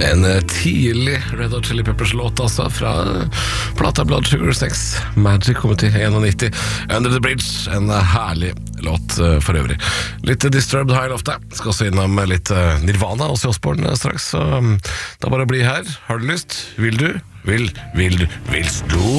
En tidlig Red Hot Chili Peppers låt altså, fra plata Blood Sugar Sex Magic, kommet i 91. Under the Bridge, en herlig låt for øvrig. Litt Disturbed har jeg lovt deg. Skal også innom litt Nirvana også i Osborne straks, så da bare bli her. Har du lyst? Vil du? Vil du?